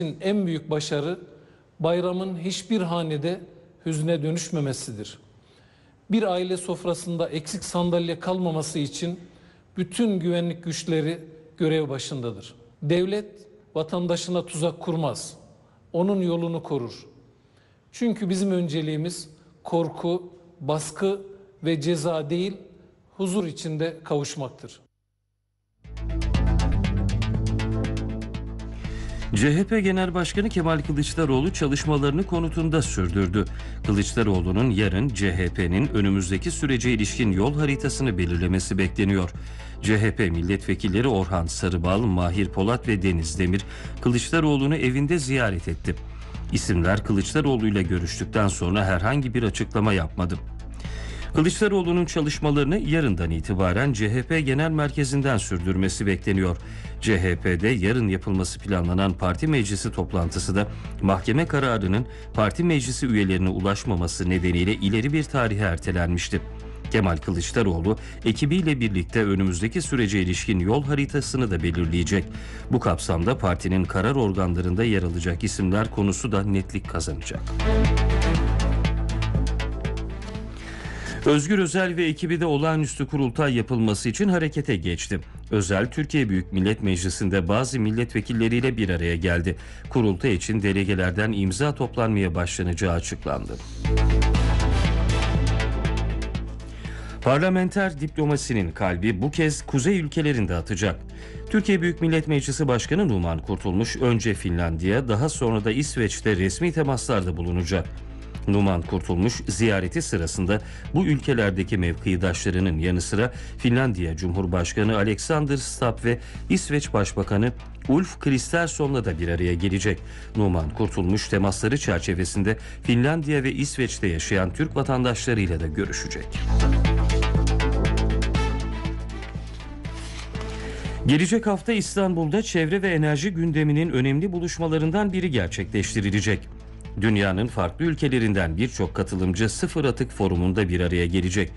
En büyük başarı bayramın hiçbir hanede hüzne dönüşmemesidir. Bir aile sofrasında eksik sandalye kalmaması için bütün güvenlik güçleri görev başındadır. Devlet vatandaşına tuzak kurmaz. Onun yolunu korur. Çünkü bizim önceliğimiz korku, baskı ve ceza değil, huzur içinde kavuşmaktır. CHP Genel Başkanı Kemal Kılıçdaroğlu çalışmalarını konutunda sürdürdü. Kılıçdaroğlu'nun yarın CHP'nin önümüzdeki sürece ilişkin yol haritasını belirlemesi bekleniyor. CHP milletvekilleri Orhan Sarıbal, Mahir Polat ve Deniz Demir Kılıçdaroğlu'nu evinde ziyaret etti. İsimler Kılıçdaroğlu ile görüştükten sonra herhangi bir açıklama yapmadı. Kılıçdaroğlu'nun çalışmalarını yarından itibaren CHP Genel Merkezi'nden sürdürmesi bekleniyor. CHP'de yarın yapılması planlanan parti meclisi toplantısı da mahkeme kararının parti meclisi üyelerine ulaşmaması nedeniyle ileri bir tarihe ertelenmişti. Kemal Kılıçdaroğlu ekibiyle birlikte önümüzdeki sürece ilişkin yol haritasını da belirleyecek. Bu kapsamda partinin karar organlarında yer alacak isimler konusu da netlik kazanacak. Özgür Özel ve ekibi de olağanüstü kurultay yapılması için harekete geçti. Özel, Türkiye Büyük Millet Meclisi'nde bazı milletvekilleriyle bir araya geldi. Kurultay için delegelerden imza toplanmaya başlanacağı açıklandı. Parlamenter diplomasinin kalbi bu kez kuzey ülkelerinde atacak. Türkiye Büyük Millet Meclisi Başkanı Numan Kurtulmuş önce Finlandiya, daha sonra da İsveç'te resmi temaslarda bulunacak. Numan Kurtulmuş ziyareti sırasında bu ülkelerdeki mevkidaşlarının yanı sıra Finlandiya Cumhurbaşkanı Alexander Stubb ve İsveç Başbakanı Ulf Kristersson'la da bir araya gelecek. Numan Kurtulmuş temasları çerçevesinde Finlandiya ve İsveç'te yaşayan Türk vatandaşlarıyla da görüşecek. Gelecek hafta İstanbul'da çevre ve enerji gündeminin önemli buluşmalarından biri gerçekleştirilecek. Dünyanın farklı ülkelerinden birçok katılımcı Sıfır Atık Forumu'nda bir araya gelecek.